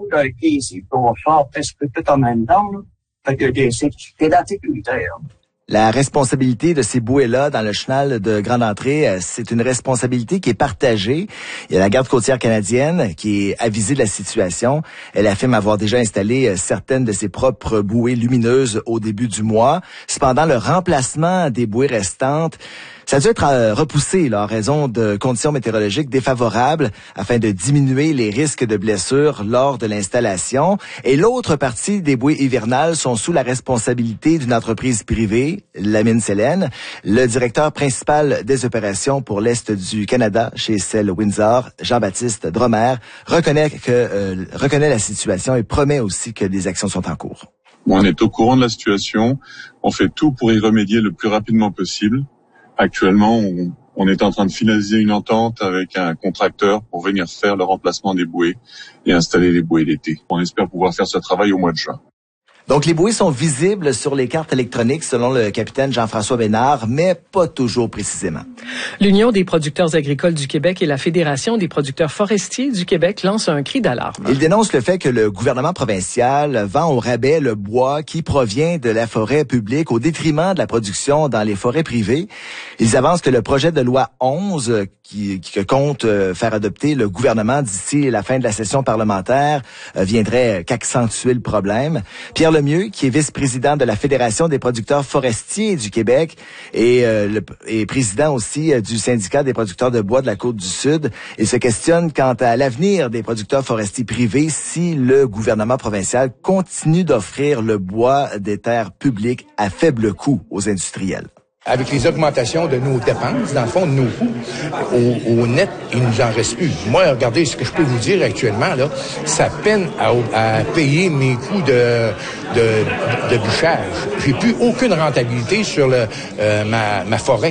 là, ici, pour faire presque tout en même temps, là. Fait que c'est la sécurité, hein. La responsabilité de ces bouées-là dans le chenal de Grande Entrée, c'est une responsabilité qui est partagée. Il y a la garde côtière canadienne qui est avisée de la situation. Elle affirme avoir déjà installé certaines de ses propres bouées lumineuses au début du mois. Cependant, le remplacement des bouées restantes, ça a dû être repoussé là, en raison de conditions météorologiques défavorables afin de diminuer les risques de blessures lors de l'installation. Et l'autre partie des bouées hivernales sont sous la responsabilité d'une entreprise privée, la mine Célène. Le directeur principal des opérations pour l'Est du Canada chez Cell Windsor, Jean-Baptiste Dromer, reconnaît la situation et promet aussi que des actions sont en cours. On est au courant de la situation. On fait tout pour y remédier le plus rapidement possible. Actuellement, on est en train de finaliser une entente avec un contracteur pour venir faire le remplacement des bouées et installer les bouées d'été. On espère pouvoir faire ce travail au mois de juin. Donc, les bouées sont visibles sur les cartes électroniques selon le capitaine Jean-François Bénard, mais pas toujours précisément. L'Union des producteurs agricoles du Québec et la Fédération des producteurs forestiers du Québec lancent un cri d'alarme. Ils dénoncent le fait que le gouvernement provincial vend au rabais le bois qui provient de la forêt publique au détriment de la production dans les forêts privées. Ils avancent que le projet de loi 11 qui compte faire adopter le gouvernement d'ici la fin de la session parlementaire viendrait qu'accentuer le problème. Pierre Lemieux, qui est vice-président de la Fédération des producteurs forestiers du Québec et président aussi du syndicat des producteurs de bois de la Côte-du-Sud, il se questionne quant à l'avenir des producteurs forestiers privés si le gouvernement provincial continue d'offrir le bois des terres publiques à faible coût aux industriels. Avec les augmentations de nos dépenses, dans le fond, de nos coûts, au net, il nous en reste plus. Moi, regardez, ce que je peux vous dire actuellement, là, ça peine à payer mes coûts de bûchage. J'ai plus aucune rentabilité sur ma forêt.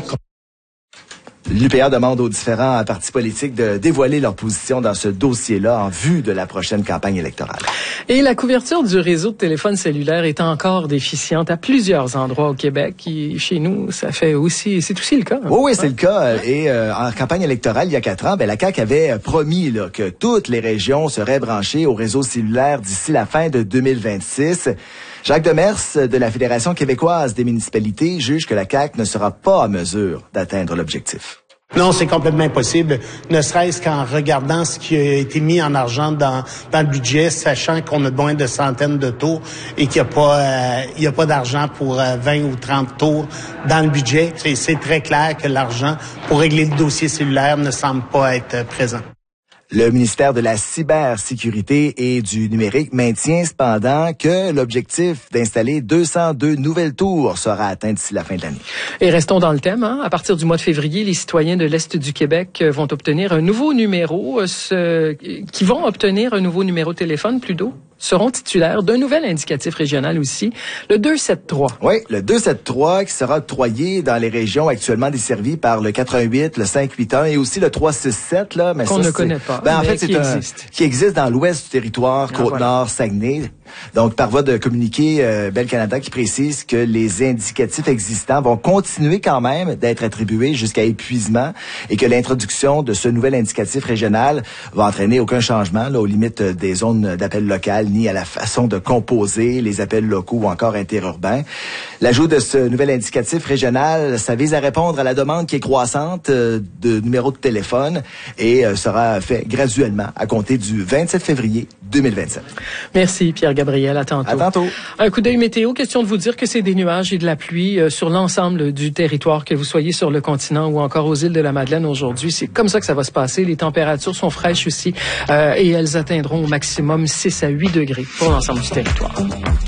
L'UPA demande aux différents partis politiques de dévoiler leur position dans ce dossier-là en vue de la prochaine campagne électorale. Et la couverture du réseau de téléphone cellulaire est encore déficiente à plusieurs endroits au Québec. Et chez nous, c'est aussi le cas. Hein? Oui, c'est le cas. Et en campagne électorale, il y a 4 ans, la CAQ avait promis là, que toutes les régions seraient branchées au réseau cellulaire d'ici la fin de 2026. Jacques Demers de la Fédération québécoise des municipalités juge que la CAQ ne sera pas en mesure d'atteindre l'objectif. Non, c'est complètement impossible, ne serait-ce qu'en regardant ce qui a été mis en argent dans le budget, sachant qu'on a besoin de centaines de tours et qu'il n'y a pas d'argent pour 20 ou 30 tours dans le budget. C'est très clair que l'argent pour régler le dossier cellulaire ne semble pas être présent. Le ministère de la Cybersécurité et du Numérique maintient cependant que l'objectif d'installer 202 nouvelles tours sera atteint d'ici la fin de l'année. Et restons dans le thème. Hein? À partir du mois de février, les citoyens de l'Est du Québec vont obtenir un nouveau numéro, de téléphone plutôt, seront titulaires d'un nouvel indicatif régional aussi, le 273. Oui, le 273 qui sera octroyé dans les régions actuellement desservies par le 418, le 581 et aussi le 367 là, mais qu'on ne connaît pas. En fait, qui existe dans l'ouest du territoire, Côte-Nord, Saguenay. Donc, par voie de communiqué, Bell Canada qui précise que les indicatifs existants vont continuer quand même d'être attribués jusqu'à épuisement et que l'introduction de ce nouvel indicatif régional va entraîner aucun changement là, aux limites des zones d'appel local ni à la façon de composer les appels locaux ou encore interurbains. L'ajout de ce nouvel indicatif régional, ça vise à répondre à la demande qui est croissante de numéros de téléphone et sera fait graduellement à compter du 27 février 2027. Merci Pierre-Gabriel, à tantôt. À tantôt. Un coup d'œil météo, question de vous dire que c'est des nuages et de la pluie sur l'ensemble du territoire, que vous soyez sur le continent ou encore aux îles de la Madeleine aujourd'hui. C'est comme ça que ça va se passer. Les températures sont fraîches aussi et elles atteindront au maximum 6 à 8 degrés pour l'ensemble du territoire.